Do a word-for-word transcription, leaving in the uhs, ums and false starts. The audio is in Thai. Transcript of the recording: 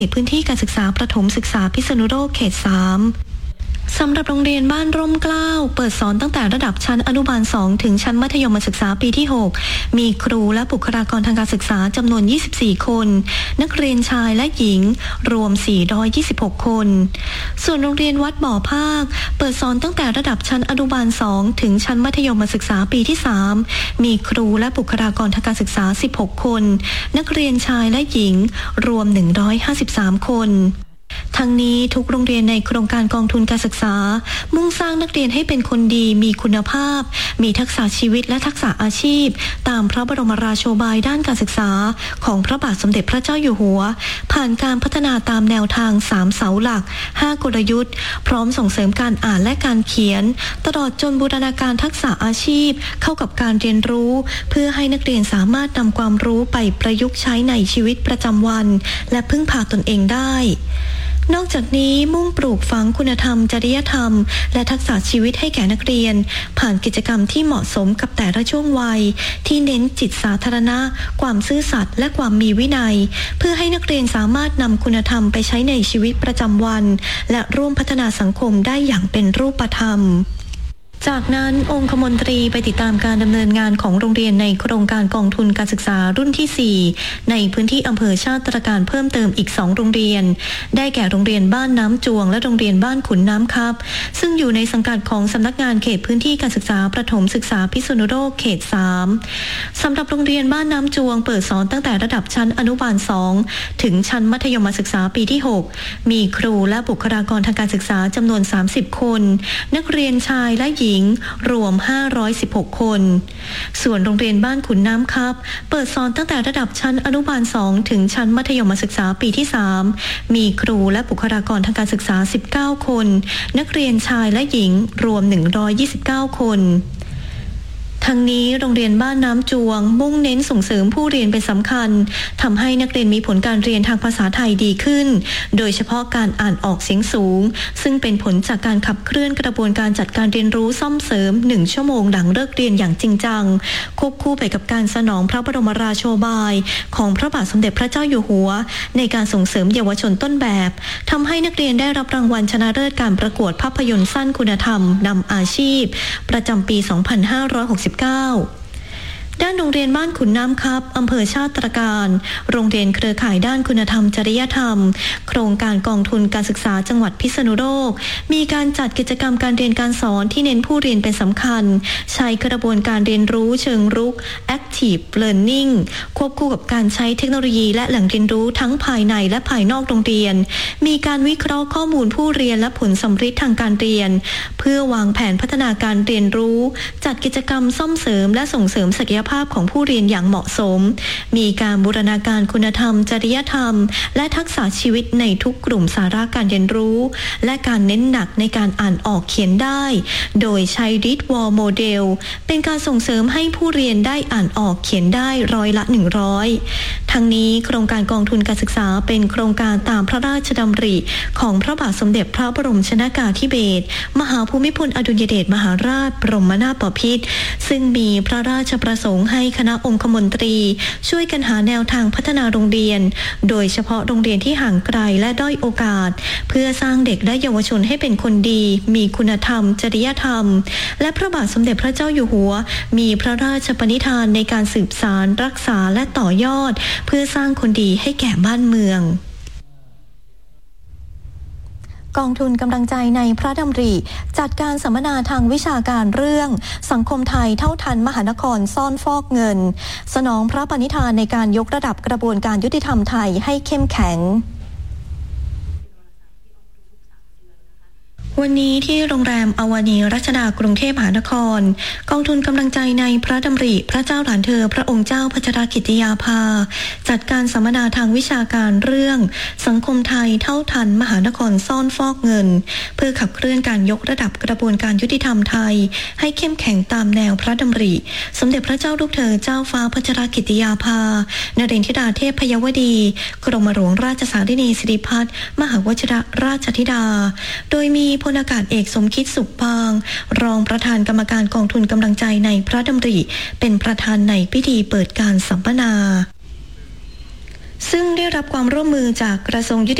พื้นที่การศึกษาประถมศึกษาพิษณุโลกเขตสามสำหรับโรงเรียนบ้านร่มเกล้าเปิดสอนตั้งแต่ระดับชั้นอนุบาลสองถึงชั้นมัธยมศึกษาปีที่หกมีครูและบุคลากรทางการศึกษาจำนวนยี่สิบสี่คนนักเรียนชายและหญิงรวมสี่ร้อยยี่สิบหกคนส่วนโรงเรียนวัดบ่อภาคเปิดสอนตั้งแต่ระดับชั้นอนุบาลสองถึงชั้นมัธยมศึกษาปีที่สามมีครูและบุคลากรทางการศึกษาสิบหกคนนักเรียนชายและหญิงรวมหนึ่งร้อยห้าสิบสามคนทั้งนี้ทุกโรงเรียนในโครงการกองทุนการศึกษามุ่งสร้างนักเรียนให้เป็นคนดีมีคุณภาพมีทักษะชีวิตและทักษะอาชีพตามพระบรมราโชบายด้านการศึกษาของพระบาทสมเด็จพระเจ้าอยู่หัวผ่านการพัฒนาตามแนวทางสามเสาหลักห้ากลยุทธ์พร้อมส่งเสริมการอ่านและการเขียนตลอดจนบูรณาการทักษะอาชีพเข้ากับการเรียนรู้เพื่อให้นักเรียนสามารถนำความรู้ไปประยุกต์ใช้ในชีวิตประจำวันและพึ่งพาตนเองได้นอกจากนี้มุ่งปลูกฝังคุณธรรมจริยธรรมและทักษะชีวิตให้แก่นักเรียนผ่านกิจกรรมที่เหมาะสมกับแต่ละช่วงวัยที่เน้นจิตสาธารณะความซื่อสัตย์และความมีวินัยเพื่อให้นักเรียนสามารถนำคุณธรรมไปใช้ในชีวิตประจำวันและร่วมพัฒนาสังคมได้อย่างเป็นรูปธรรมจากนั้นองคมนตรีไปติดตามการดำเนินงานของโรงเรียนในโครงการกองทุนการศึกษารุ่นที่สี่ในพื้นที่อำเภอชาติตรการเพิ่มเติมอีกสองโรงเรียนได้แก่โรงเรียนบ้านน้ำจวงและโรงเรียนบ้านขุนน้ำครับซึ่งอยู่ในสังกัดของสำนักงานเขตพื้นที่การศึกษาประถมศึกษาพิษณุโลกเขตสามสำหรับโรงเรียนบ้านน้ำจวงเปิดสอนตั้งแต่ระดับชั้นอนุบาลสองถึงชั้นมัธยมศึกษาปีที่หกมีครูและบุคลากรทางการศึกษาจำนวนสามสิบคนนักเรียนชายและหญิงรวมห้าร้อยสิบหกคนส่วนโรงเรียนบ้านขุนน้ำครับเปิดสอนตั้งแต่ระดับชั้นอนุบาลสองถึงชั้นมัธยมศึกษาปีที่สามมีครูและบุคลากรทางการศึกษาสิบเก้าคนนักเรียนชายและหญิงรวมหนึ่งร้อยยี่สิบเก้าคนทั้งนี้โรงเรียนบ้านน้ำจวงมุ่งเน้นส่งเสริมผู้เรียนเป็นสำคัญทำให้นักเรียนมีผลการเรียนทางภาษาไทยดีขึ้นโดยเฉพาะการอ่านออกเสียงสูงซึ่งเป็นผลจากการขับเคลื่อนกระบวนการจัดการเรียนรู้ซ่อมเสริมหนึ่งชั่วโมงหลังเลิกเรียนอย่างจริงจังควบคู่ไปกับการสนองพระบรมราโชบายของพระบาทสมเด็จพระเจ้าอยู่หัวในการส่งเสริมเยาวชนต้นแบบทำให้นักเรียนได้รับรางวัลชนะเลิศการประกวดภาพยนตร์สั้นคุณธรรมนำอาชีพประจำปีสองพันห้าร้อยหกสิบเก้าด้านโรงเรียนบ้านขุนน้ำครับอำเภอชาติตรการโรงเรียนเครือข่ายด้านคุณธรรมจริยธรรมโครงการกองทุนการศึกษาจังหวัดพิษณุโลกมีการจัดกิจกรรมการเรียนการสอนที่เน้นผู้เรียนเป็นสำคัญใช้กระบวนการเรียนรู้เชิงรุก Active Learning ควบคู่กับการใช้เทคโนโลยีและแหล่งเรียนรู้ทั้งภายในและภายนอกโรงเรียนมีการวิเคราะห์ข้อมูลผู้เรียนและผลสัมฤทธิ์ทางการเรียนเพื่อวางแผนพัฒนาการเรียนรู้จัดกิจกรรมซ่อมเสริมและส่งเสริมศักยภาพของผู้เรียนอย่างเหมาะสมมีการบูรณาการคุณธรรมจริยธรรมและทักษะชีวิตในทุกกลุ่มสาระการเรียนรู้และการเน้นหนักในการอ่านออกเขียนได้โดยใช้ Read Wall Model เป็นการส่งเสริมให้ผู้เรียนได้อ่านออกเขียนได้ร้อยละหนึ่งร้อยทั้งนี้โครงการกองทุนการศึกษาเป็นโครงการตามพระราชดำริของพระบาทสมเด็จพระบรมชนกาธิเบศรมหาภูมิพลอดุลยเดชมหาราชบรมนาถบพิตรซึ่งมีพระราชประสงค์ให้คณะองคมนตรีช่วยกันหาแนวทางพัฒนาโรงเรียนโดยเฉพาะโรงเรียนที่ห่างไกลและด้อยโอกาสเพื่อสร้างเด็กและเยาวชนให้เป็นคนดีมีคุณธรรมจริยธรรมและพระบาทสมเด็จพระเจ้าอยู่หัวมีพระราชปณิธานในการสืบสานรักษาและต่อยอดเพื่อสร้างคนดีให้แก่บ้านเมืองกองทุนกำลังใจในพระดำริจัดการสัมมนาทางวิชาการเรื่องสังคมไทยเท่าทันมหานครซ่อนฟอกเงินสนองพระปณิธานในการยกระดับกระบวนการยุติธรรมไทยให้เข้มแข็งวันนี้ที่โรงแรมอวานีรัชดากรุงเทพมหานครกองทุนกำลังใจในพระดำริพระเจ้าหลานเธอพระองค์เจ้าพัชรกิติยาภาจัดการสัมมนาทางวิชาการเรื่องสังคมไทยเท่าทันมหานครซ่อนฟอกเงินเพื่อขับเคลื่อนการยกระดับกระบวนการยุติธรรมไทยให้เข้มแข็งตามแนวพระดำริสมเด็จพระเจ้าลูกเธอเจ้าฟ้าพัชรกิติยาภานเรนทิดาเทพพยวดีกรมหลวงราชสารินีสิริพัฒน์มหาวชิรราชธิดาโดยมีพลอากาศเอกสมคิดสุขพางรองประธานกรรมการกองทุนกำลังใจในพระดำริเป็นประธานในพิธีเปิดการสัมมนาซึ่งได้รับความร่วมมือจากกระทรวงยุติ